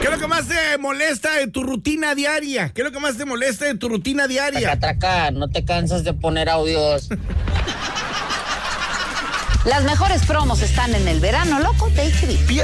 ¿Qué es lo que más te molesta de tu rutina diaria? ¿Qué es lo que más te molesta de tu rutina diaria? Traca, no te cansas de poner audios. Las mejores promos están en el Verano Loco de HB.